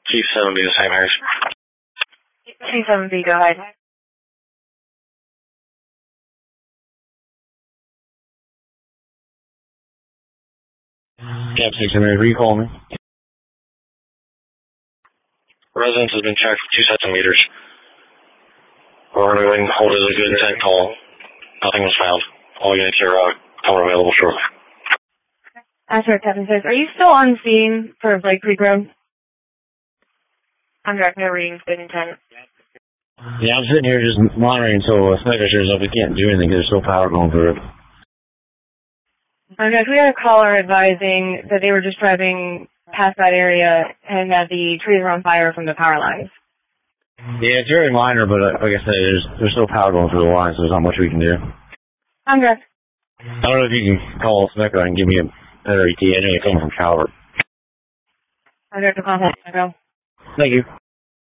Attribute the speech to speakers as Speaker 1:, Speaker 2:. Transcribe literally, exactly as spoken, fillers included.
Speaker 1: Chief seven B to Saint Mary's.
Speaker 2: Chief seven B, go ahead.
Speaker 3: Cap six Saint Mary's, were you calling me?
Speaker 1: Residence has been checked for two sets of meters. We're going to go ahead and hold it as a good intent call. Nothing was found. All units are uh, coming available shortly.
Speaker 2: Asher seven six, are you still on scene for Blake Creek Road? I'm direct no readings, good intent.
Speaker 3: Yeah, I'm sitting here just monitoring until uh, Sniper shows up. We can't do anything because there's still power going through it.
Speaker 2: Okay, we had a caller advising that they were just driving past that area and that the trees were on fire from the power lines.
Speaker 3: Yeah, it's very minor, but uh, like I said, there's there's still power going through the line, so there's not much we can do.
Speaker 2: I'm direct.
Speaker 3: I don't know if you can call Sniper and give me a better E T A. I know you're coming from Calvert.
Speaker 2: I'm direct to contact.
Speaker 3: Thank you.